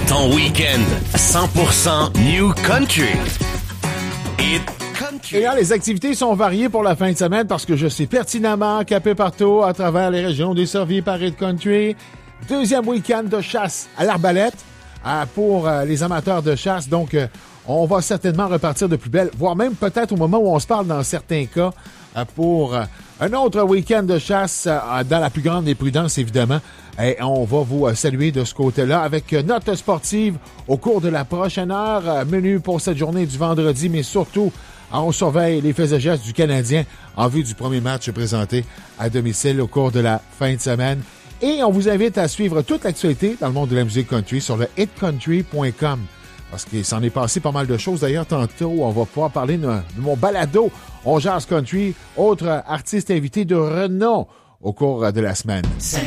Ton week-end 100% New Country. Hit Country. Et là, les activités sont variées pour la fin de semaine parce que je sais pertinemment qu'un peu partout à travers les régions desservies par Hit Country, deuxième week-end de chasse à l'arbalète pour les amateurs de chasse. Donc, on va certainement repartir de plus belle, voire même peut-être au moment où on se parle dans certains cas pour un autre week-end de chasse dans la plus grande des prudences, évidemment. Et on va vous saluer de ce côté-là avec note sportive au cours de la prochaine heure. Menu pour cette journée du vendredi, mais surtout, on surveille les faits et gestes du Canadien en vue du premier match présenté à domicile au cours de la fin de semaine. Et on vous invite à suivre toute l'actualité dans le monde de la musique country sur le hitcountry.com. Parce qu'il s'en est passé pas mal de choses. D'ailleurs, tantôt, on va pouvoir parler de mon balado On jase country, autre artiste invité de renom au cours de la semaine.